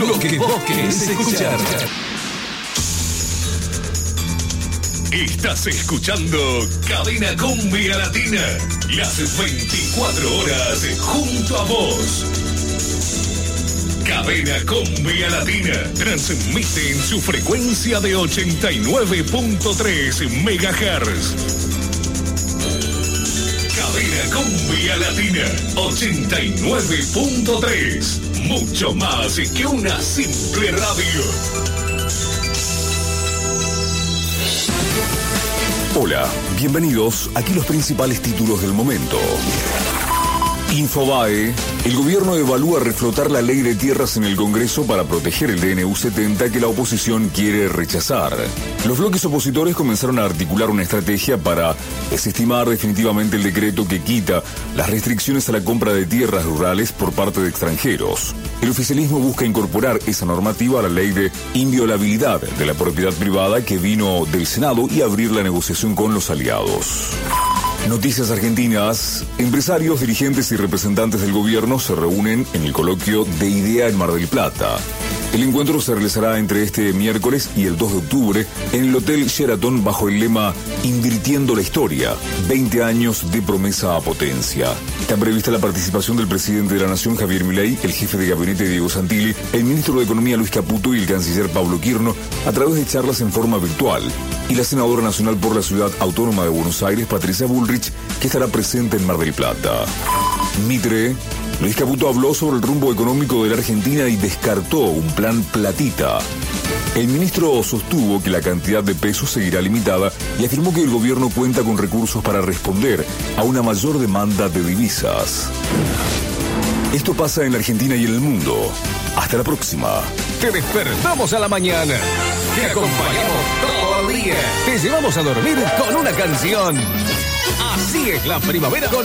Lo que vos querés escuchar. Estás escuchando Cadena Cumbia Latina. Las 24 horas junto a vos. Cadena Cumbia Latina transmite en su frecuencia de 89.3 MHz. Cadena Cumbia Latina 89.3. Mucho más que una simple radio. Hola, bienvenidos. Aquí los principales títulos del momento. Infobae. El gobierno evalúa reflotar la ley de tierras en el Congreso para proteger el DNU 70 que la oposición quiere rechazar. Los bloques opositores comenzaron a articular una estrategia para desestimar definitivamente el decreto que quita las restricciones a la compra de tierras rurales por parte de extranjeros. El oficialismo busca incorporar esa normativa a la ley de inviolabilidad de la propiedad privada que vino del Senado y abrir la negociación con los aliados. Noticias argentinas. Empresarios, dirigentes y representantes del gobierno se reúnen en el coloquio de IDEA en Mar del Plata. El encuentro se realizará entre este miércoles y el 2 de octubre en el Hotel Sheraton bajo el lema Invirtiendo la Historia, 20 años de promesa a potencia. Está prevista la participación del presidente de la Nación, Javier Milei, el jefe de gabinete, Diego Santilli, el ministro de Economía, Luis Caputo, y el canciller Pablo Quirno, a través de charlas en forma virtual. Y la senadora nacional por la Ciudad Autónoma de Buenos Aires, Patricia Bullrich, que estará presente en Mar del Plata. Mitre. Luis Caputo habló sobre el rumbo económico de la Argentina y descartó un plan platita. El ministro sostuvo que la cantidad de pesos seguirá limitada y afirmó que el gobierno cuenta con recursos para responder a una mayor demanda de divisas. Esto pasa en la Argentina y en el mundo. Hasta la próxima. Te despertamos a la mañana. Te acompañamos todo el día. Te llevamos a dormir con una canción. Así es la primavera con